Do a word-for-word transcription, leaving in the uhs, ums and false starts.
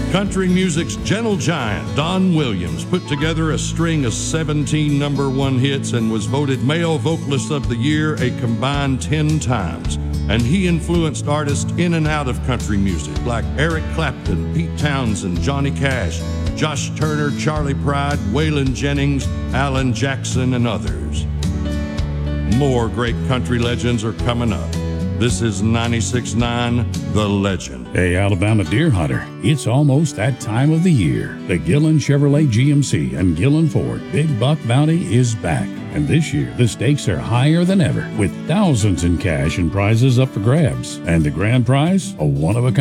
Country music's gentle giant, Don Williams, put together a string of seventeen number one hits and was voted Male Vocalist of the Year a combined ten times. And he influenced artists in and out of country music like Eric Clapton, Pete Townsend, Johnny Cash, Josh Turner, Charlie Pride, Waylon Jennings, Alan Jackson, and others. More great country legends are coming up. This is ninety-six point nine The Legend. Hey, Alabama deer hunter, it's almost that time of the year. The Gillen Chevrolet G M C and Gillen Ford Big Buck Bounty is back. And this year, the stakes are higher than ever, with thousands in cash and prizes up for grabs. And the grand prize, a one-of-a-kind